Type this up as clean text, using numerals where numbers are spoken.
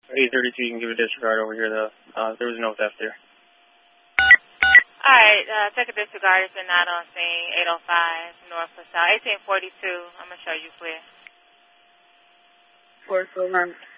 832, you can give a disregard over here, though. There was no theft there. All right, take a disregard. It's not on scene, 805 North LaSalle, 1842. I'm going to show you clear. 441.